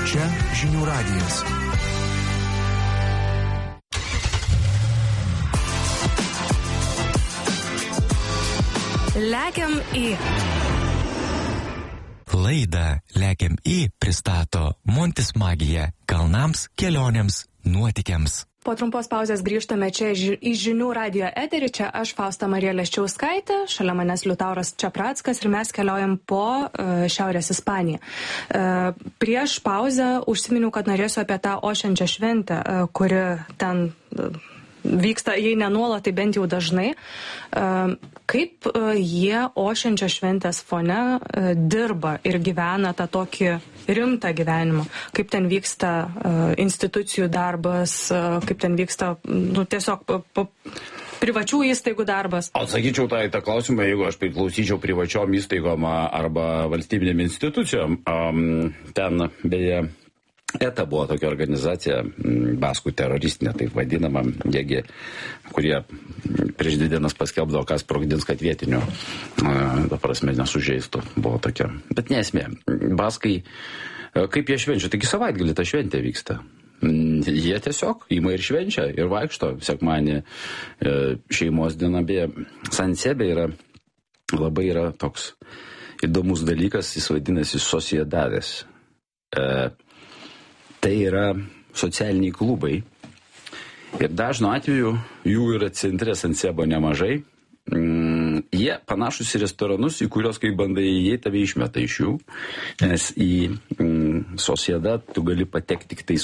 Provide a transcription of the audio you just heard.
Čia Žinių radijas. Lekiam į. Laidą Lekiam į pristato Montis Magija kalnams, kelionėms, nuotykiams. Po trumpos pauzės grįžtame čia į Žinių radijo eterį. Čia aš, Fausta Marija Leščiauskaitė, šalia manęs Liutauras Čeprackas ir mes keliaujam po Šiaurės Ispaniją. Prieš pauzę užsiminiau, kad norėsiu apie tą ošiančią šventę, kuri ten vyksta, jei ne nuolat, tai bent jau dažnai. Kaip jie ošiančią šventės fone dirba ir gyvena tą tokį rimtą gyvenimą? Kaip ten vyksta institucijų darbas, kaip ten vyksta tiesiog privačių įstaigų darbas? Atsakyčiau tą klausimą, jeigu aš priklausyčiau privačiom įstaigom arba valstybinėm institucijom. Ten beje ETA buvo tokia organizacija, baskų teroristinė, taip vadinama, kurie prieš 2 dienas paskelbdavo, kas sprogdins, kad vietinių, ta prasme, nesužeistų. Buvo tokia. Bet nesmė. Baskai, kaip jie švenčia? Taigi savaitgalį ta šventė vyksta. Jie tiesiog ima ir švenčia, ir vaikšto. Sekmanį šeimos diena, beje, San Sebe labai yra toks įdomus dalykas, jis vadinasi Sociedades. Tai yra socialiniai klubai ir dažnu atveju jų yra centre San Sebo nemažai. Jie panašus į restoranus, į kurios, kai bandai įeiti, tave išmeta iš jų, nes į Sociedad tu gali patekti tik tai